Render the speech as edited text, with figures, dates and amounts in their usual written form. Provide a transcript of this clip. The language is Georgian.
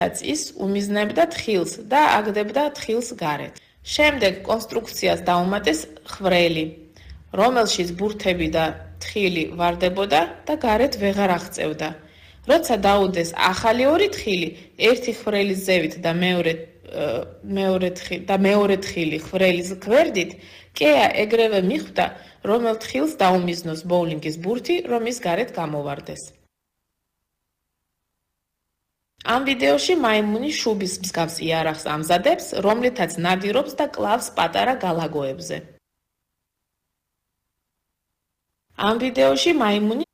ის უმიზნებდა თხილს და აგდებდა თხილს გარეთ. შემდეგ კონსტრუქციას დაუმატეს ხვრელი, რომელშიც ბურთები და თხილი ვარდებოდა და გარეთ ვეღარ აღწევდა. როცა დაუდეს ახალი ორი თხილი, ერთი ხვრელის ზევით და მეორე თხილი ხვრელის გვერდით, კეა ეგრევე მიხვდა, რომელ თხილს დაუმიზნოს ბოულინგის ბურთი, რომ ის გარეთ გამოვარდეს. ამ ვიდეოში მაიმუნი შუბის მსგავს იარაღს ამზადებს, რომლითაც ნადირობს და კლავს პატარა გალაგოებზე. ამ ვიდეოში მაიმუნი